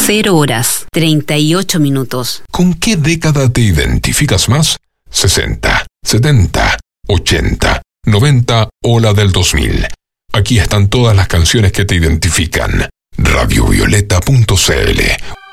0 horas, 38 minutos. ¿Con qué década te identificas más? 60, 70, 80, 90 o la del 2000. Aquí están todas las canciones que te identifican. Radiovioleta.cl